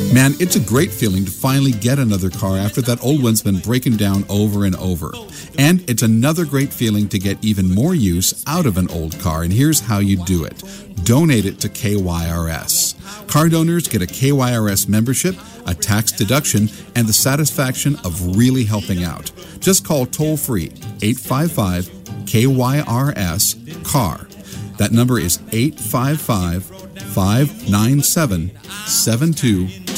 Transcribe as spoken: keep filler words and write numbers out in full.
Man, it's a great feeling to finally get another car after that old one's been breaking down over and over. And it's another great feeling to get even more use out of an old car, and here's how you do it. Donate it to K Y R S. Car donors get a K Y R S membership, a tax deduction, and the satisfaction of really helping out. Just call toll-free eight five five K Y R S C A R. That number is eight five five, five nine seven, seven two